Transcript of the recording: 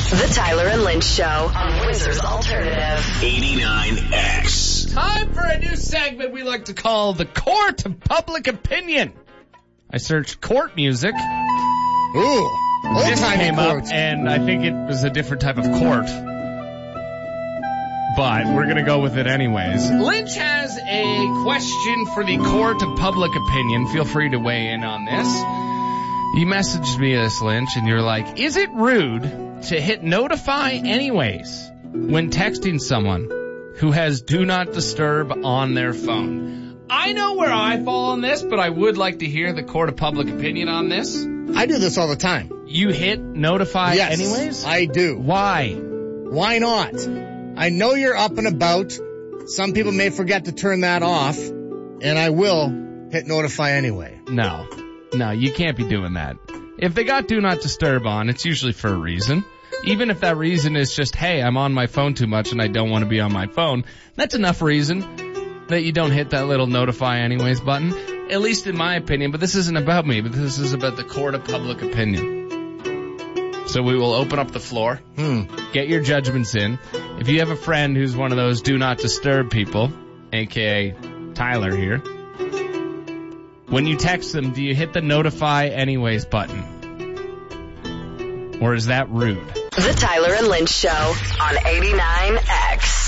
The Tyler and Lynch Show on Wizards Alternative. 89X. Time for a new segment we like to call the Court of Public Opinion. I searched court music. Ooh, This came court. up, and I think it was a different type of court. But we're going to go with it anyways. Lynch has a question for the Court of Public Opinion. Feel free to weigh in on this. You messaged me this, Lynch, and you're like, is it rude to hit notify anyways when texting someone who has do not disturb on their phone? I know where I fall on this, but I would like to hear the Court of Public Opinion on this. I do this all the time. You hit notify Yes, anyways? I do. Why? Why not? I know you're up and about. Some people may forget to turn that off, and I will hit notify anyway. No, you can't be doing that. If they got do not disturb on, it's usually for a reason. Even if that reason is just, hey, I'm on my phone too much and I don't want to be on my phone, that's enough reason that you don't hit that little notify anyways button. At least in my opinion, but this isn't about me, but this is about the Court of Public Opinion. So we will open up the floor. Get your judgments in. If you have a friend who's one of those do not disturb people, aka Tyler here, when you text them, do you hit the notify anyways button? Or is that rude? The Tyler and Lynch Show on 89X.